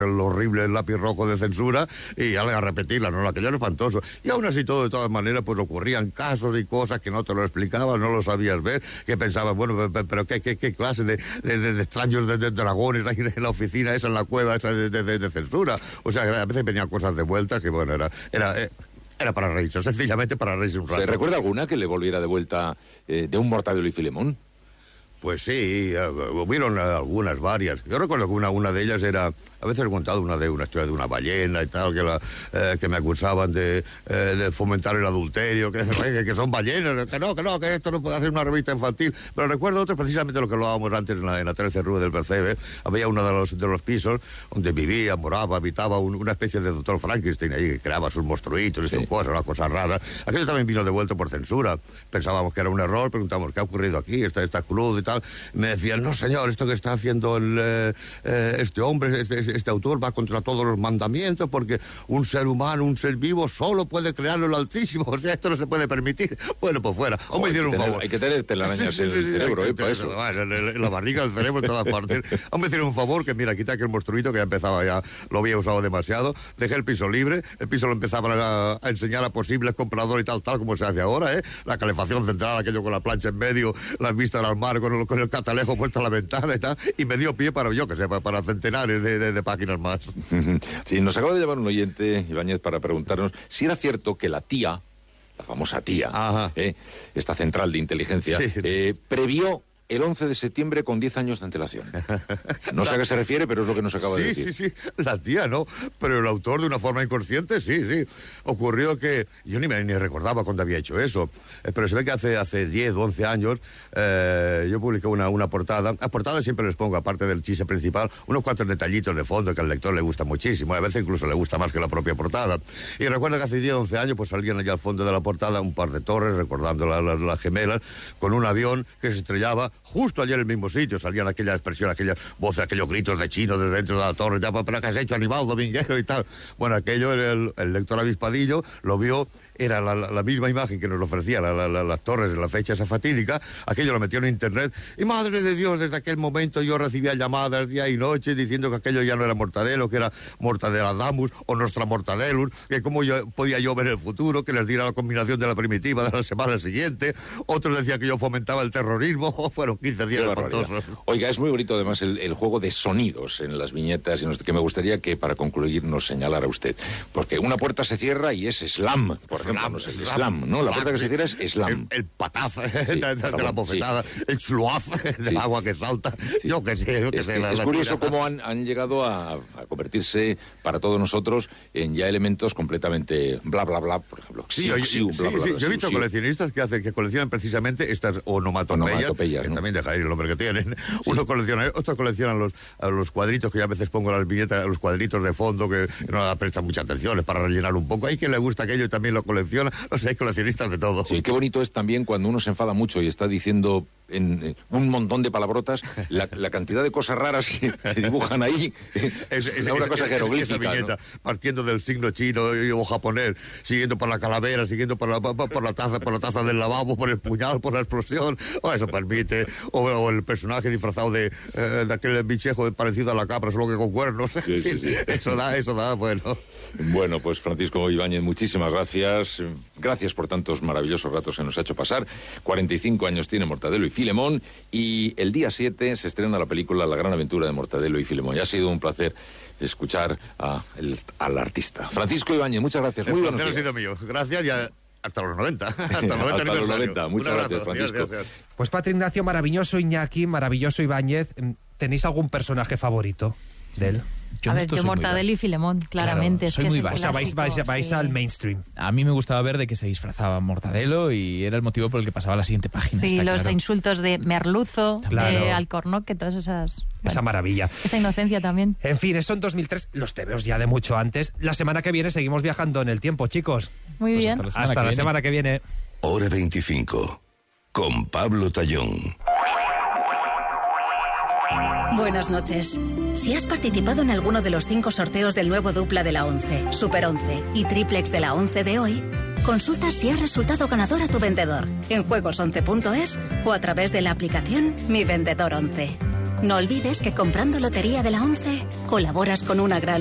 el horrible lápiz rojo de censura y a repetirla, ¿no? Aquello era espantoso. Y aún así todo, de todas maneras, pues ocurrían casos y cosas que no te lo explicaban, no lo sabías ver, que pensabas, bueno, pero ¿qué clase de extraños de dragones hay en la oficina esa, en la cueva esa de censura? O sea, a veces venían cosas de vuelta que, bueno, era para reírse, sencillamente para reírse un rato. ¿Se recuerda alguna que le volviera de vuelta de un Mortadelo y Filemón? Pues sí, hubieron algunas, varias. Yo recuerdo que una de ellas era... A veces he contado una historia de una ballena y tal, que me acusaban de fomentar el adulterio, que son ballenas, que esto no puede hacer una revista infantil. Pero recuerdo otro, precisamente lo que hablábamos antes en la 13 Rue del Percebe. Había uno de los pisos donde habitaba una especie de doctor Frankenstein ahí, que creaba sus monstruitos y sus cosas, una cosa rara. Aquello también vino devuelto por censura. Pensábamos que era un error, preguntamos, ¿qué ha ocurrido aquí? Está crudo y tal. Me decían, no señor, esto que está haciendo este hombre, este autor va contra todos los mandamientos, porque un ser humano, un ser vivo, solo puede crearlo el Altísimo. O sea, esto no se puede permitir. Bueno, pues fuera. O me hicieron un favor. Hay que tener telarañas en el cerebro, para eso. En la barriga, el cerebro, en todas partes. O me hicieron un favor, que mira, quita aquel monstruito que ya empezaba, ya lo había usado demasiado. Dejé el piso libre. El piso lo empezaba a enseñar a posibles compradores y tal como se hace ahora, ¿eh? La calefacción central, aquello con la plancha en medio, las vistas al mar, con el catalejo puesto a la ventana y tal. Y me dio pie para, yo que sé, para centenares de páginas más. Sí, nos acaba de llamar un oyente, Ibáñez, para preguntarnos si era cierto que la famosa tía, esta central de inteligencia, previó el 11 de septiembre con 10 años de antelación. No sé a qué se refiere, pero es lo que nos acaba de decir. Sí, la tía no, pero el autor de una forma inconsciente, sí. Ocurrió que, yo ni recordaba cuándo había hecho eso, pero se ve que hace 10 o 11 años yo publiqué una portada. A portada siempre les pongo, aparte del chiste principal, unos cuantos detallitos de fondo que al lector le gusta muchísimo, a veces incluso le gusta más que la propia portada. Y recuerdo que hace 10 o 11 años pues salían allá al fondo de la portada un par de torres, recordando las gemelas, con un avión que se estrellaba justo allí en el mismo sitio. Salían aquellas expresiones, aquellas voces, aquellos gritos de chino desde dentro de la torre, pero ¿qué has hecho, animal dominguero y tal? Bueno, aquello, el lector avispadillo lo vio, era la misma imagen que nos ofrecía las torres en la fecha esa fatídica. Aquello lo metió en internet y, madre de Dios, desde aquel momento yo recibía llamadas día y noche diciendo que aquello ya no era Mortadelo, que era Mortadela-Damus o Nostra Mortadelus, que cómo podía yo ver el futuro, que les diera la combinación de la primitiva de la semana siguiente. Otros decían que yo fomentaba el terrorismo. Fueron 15 días espantosos. Oiga, es muy bonito además el juego de sonidos en las viñetas, que me gustaría que para concluir nos señalara usted, porque una puerta se cierra y es slam, por ejemplo. No sé, el slam, ¿no? La puerta que se cierra es slam. El pataz de la bofetada, el sluaf del agua que salta. Sí. Yo que sé. Es curioso cómo han llegado a convertirse para todos nosotros en ya elementos completamente bla, bla, bla, por ejemplo. Yo he visto coleccionistas que coleccionan precisamente estas onomatopeyas, que ¿no? También deja ir el nombre que tienen. Otros coleccionan los cuadritos que yo a veces pongo en las viñetas, los cuadritos de fondo que no prestan mucha atención, es para rellenar un poco. Hay quien le gusta aquello y también lo colecciona. No sé, hay coleccionistas de todo. Sí, qué bonito es también cuando uno se enfada mucho y está diciendo en un montón de palabrotas la cantidad de cosas raras que dibujan ahí. Es una cosa jeroglífica, esa viñeta, ¿no? Partiendo del signo chino o japonés, siguiendo por la calavera, siguiendo por la taza del lavabo, por el puñal, por la explosión. Eso permite. O el personaje disfrazado de aquel bichejo parecido a la cabra, solo que con cuernos. Sí. Eso da, bueno. Bueno, pues Francisco Ibáñez, muchísimas gracias. Gracias por tantos maravillosos ratos que nos ha hecho pasar. 45 años tiene Mortadelo y Filemón y el día 7 se estrena la película La gran aventura de Mortadelo y Filemón. Ya ha sido un placer escuchar al artista. Francisco Ibáñez, muchas gracias. Muy buenos días. Ha sido mío. Gracias y hasta los 90. Hasta los 90. Muchas gracias, Francisco. Gracias. Pues Patri Ignacio, maravilloso Iñaki, maravilloso Ibáñez. ¿Tenéis algún personaje favorito de él? Yo Mortadelo y Filemón, claramente. Claro, soy muy básico. Vais al mainstream. A mí me gustaba ver de que se disfrazaba Mortadelo y era el motivo por el que pasaba a la siguiente página. Sí, los insultos de Merluzo, de Alcornoque, todas esas... Esa maravilla. Esa inocencia también. En fin, eso en 2003, los tebeos ya de mucho antes. La semana que viene seguimos viajando en el tiempo, chicos. Muy bien. Hasta la semana que viene. Hora 25, con Pablo Tallón. Buenas noches. Si has participado en alguno de los 5 sorteos del nuevo dupla de la 11, Super 11 y triplex de la 11 de hoy, consulta si ha resultado ganador a tu vendedor en juegos11.es o a través de la aplicación Mi Vendedor 11. No olvides que comprando Lotería de la 11 colaboras con una gran